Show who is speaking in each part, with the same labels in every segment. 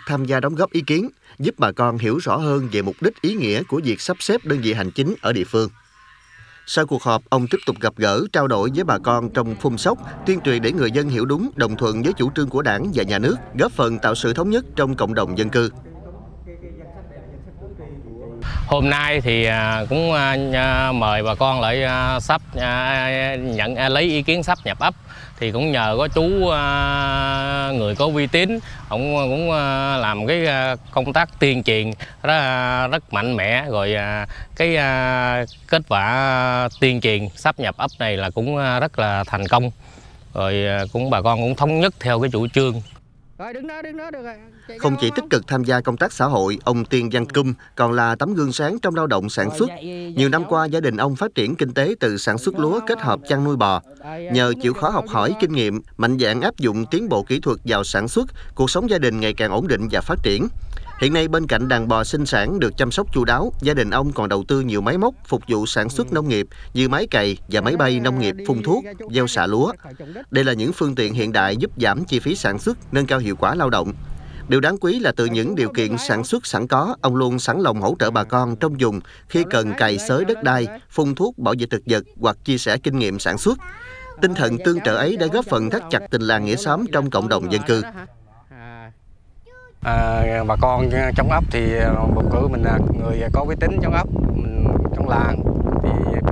Speaker 1: tham gia đóng góp ý kiến, giúp bà con hiểu rõ hơn về mục đích ý nghĩa của việc sắp xếp đơn vị hành chính ở địa phương. Sau cuộc họp, ông tiếp tục gặp gỡ, trao đổi với bà con trong phun sóc, tuyên truyền để người dân hiểu đúng, đồng thuận với chủ trương của Đảng và Nhà nước, góp phần tạo sự thống nhất trong cộng đồng dân cư.
Speaker 2: Hôm nay thì cũng mời bà con lại sắp lấy ý kiến sắp nhập ấp, thì cũng nhờ có chú người có uy tín, ông cũng làm cái công tác tuyên truyền rất mạnh mẽ, rồi cái kết quả tuyên truyền sắp nhập ấp này là cũng rất là thành công, rồi cũng bà con cũng thống nhất theo cái chủ trương.
Speaker 1: Không chỉ tích cực tham gia công tác xã hội, ông Tiên Văn Cum còn là tấm gương sáng trong lao động sản xuất. Nhiều năm qua, gia đình ông phát triển kinh tế từ sản xuất lúa kết hợp chăn nuôi bò. Nhờ chịu khó học hỏi kinh nghiệm, mạnh dạn áp dụng tiến bộ kỹ thuật vào sản xuất, cuộc sống gia đình ngày càng ổn định và phát triển. Hiện nay, bên cạnh đàn bò sinh sản được chăm sóc chu đáo, gia đình ông còn đầu tư nhiều máy móc phục vụ sản xuất nông nghiệp như máy cày và máy bay nông nghiệp phun thuốc, gieo xạ lúa. Đây là những phương tiện hiện đại giúp giảm chi phí sản xuất, nâng cao hiệu quả lao động. Điều đáng quý là từ những điều kiện sản xuất sẵn có, ông luôn sẵn lòng hỗ trợ bà con trong vùng khi cần cày xới đất đai, phun thuốc bảo vệ thực vật hoặc chia sẻ kinh nghiệm sản xuất. Tinh thần tương trợ ấy đã góp phần thắt chặt tình làng nghĩa xóm trong cộng đồng dân cư.
Speaker 3: Bà con trong ấp thì bầu cử mình là người có uy tín trong ấp, trong làng, thì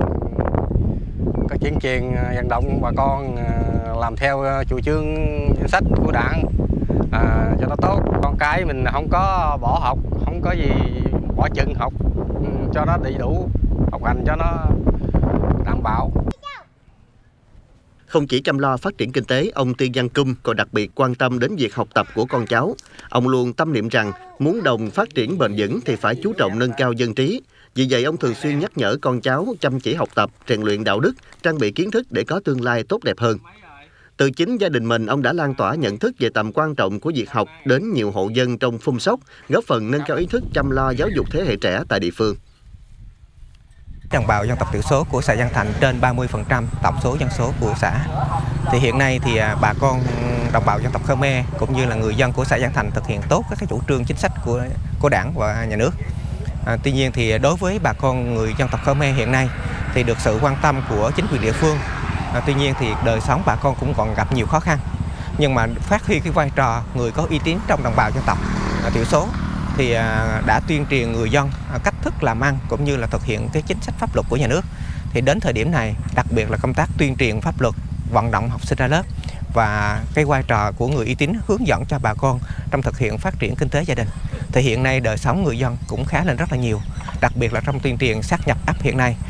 Speaker 3: có tuyên truyền vận động bà con làm theo chủ trương chính sách của Đảng cho nó tốt. Con cái mình không có bỏ học, không có gì bỏ chừng học, cho nó đầy đủ, học hành cho nó đảm bảo.
Speaker 1: Không chỉ chăm lo phát triển kinh tế, ông Tiên Văn Cum còn đặc biệt quan tâm đến việc học tập của con cháu. Ông luôn tâm niệm rằng muốn đồng phát triển bền vững thì phải chú trọng nâng cao dân trí. Vì vậy, ông thường xuyên nhắc nhở con cháu chăm chỉ học tập, rèn luyện đạo đức, trang bị kiến thức để có tương lai tốt đẹp hơn. Từ chính gia đình mình, ông đã lan tỏa nhận thức về tầm quan trọng của việc học đến nhiều hộ dân trong phun sóc, góp phần nâng cao ý thức chăm lo giáo dục thế hệ trẻ tại địa phương.
Speaker 4: Đồng bào dân tộc thiểu số của xã Giang Thành trên 30% tổng số dân số của xã. Thì hiện nay thì bà con đồng bào dân tộc Khmer cũng như là người dân của xã Giang Thành thực hiện tốt các chủ trương chính sách của Đảng và Nhà nước. Tuy nhiên thì đối với bà con người dân tộc Khmer hiện nay thì được sự quan tâm của chính quyền địa phương. Tuy nhiên thì đời sống bà con cũng còn gặp nhiều khó khăn. Nhưng mà phát huy cái vai trò người có uy tín trong đồng bào dân tộc thiểu số thì đã tuyên truyền người dân cách thức làm ăn cũng như là thực hiện cái chính sách pháp luật của nhà nước. Thì đến thời điểm này, đặc biệt là công tác tuyên truyền pháp luật, vận động học sinh ra lớp và cái vai trò của người uy tín hướng dẫn cho bà con trong thực hiện phát triển kinh tế gia đình. Thì hiện nay đời sống người dân cũng khá lên rất là nhiều, đặc biệt là trong tuyên truyền sát nhập ấp hiện nay.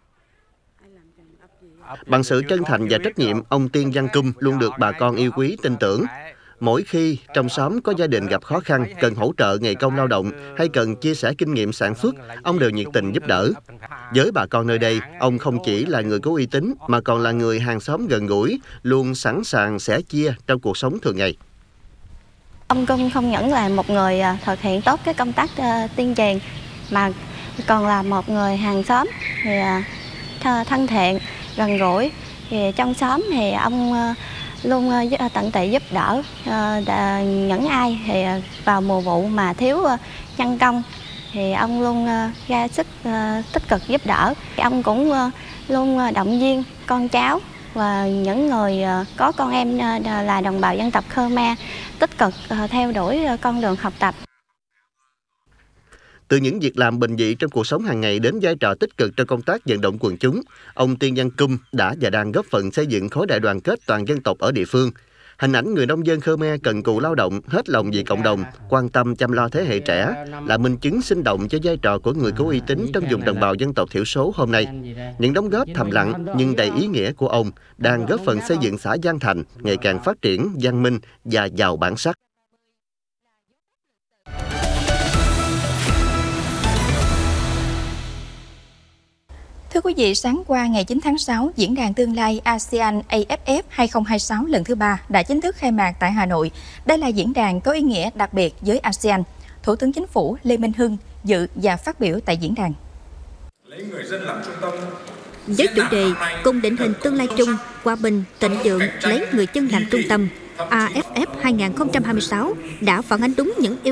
Speaker 1: Bằng sự chân thành và trách nhiệm, ông Tiên Văn Cum luôn được bà con yêu quý, tin tưởng. Mỗi khi trong xóm có gia đình gặp khó khăn, cần hỗ trợ ngày công lao động hay cần chia sẻ kinh nghiệm sản xuất, ông đều nhiệt tình giúp đỡ. Với bà con nơi đây, ông không chỉ là người có uy tín mà còn là người hàng xóm gần gũi, luôn sẵn sàng sẻ chia trong cuộc sống thường ngày.
Speaker 5: Ông Cum không những là một người thực hiện tốt cái công tác tuyên truyền mà còn là một người hàng xóm thì thân thiện, gần gũi. Thì trong xóm thì ông luôn tận tụy giúp đỡ những ai thì vào mùa vụ mà thiếu nhân công thì ông luôn ra sức tích cực giúp đỡ. Ông cũng luôn động viên con cháu và những người có con em là đồng bào dân tộc Khmer tích cực theo đuổi con đường học tập.
Speaker 1: Từ những việc làm bình dị trong cuộc sống hàng ngày đến vai trò tích cực trong công tác vận động quần chúng, ông Tiên Văn Cum đã và đang góp phần xây dựng khối đại đoàn kết toàn dân tộc ở địa phương. Hình ảnh người nông dân Khmer cần cù lao động, hết lòng vì cộng đồng, quan tâm chăm lo thế hệ trẻ là minh chứng sinh động cho vai trò của người có uy tín trong vùng đồng bào dân tộc thiểu số hôm nay. Những đóng góp thầm lặng nhưng đầy ý nghĩa của ông đang góp phần xây dựng xã Giang Thành ngày càng phát triển, văn minh và giàu bản sắc.
Speaker 6: Thưa quý vị, sáng qua ngày 9 tháng 6, Diễn đàn Tương lai ASEAN AFF 2026 lần thứ 3 đã chính thức khai mạc tại Hà Nội. Đây là diễn đàn có ý nghĩa đặc biệt với ASEAN. Thủ tướng Chính phủ Lê Minh Hưng dự và phát biểu tại diễn đàn.
Speaker 7: Với chủ đề cùng định hình tương lai chung, hòa bình, thịnh vượng, lấy người dân làm trung tâm, AFF 2026 đã phản ánh đúng những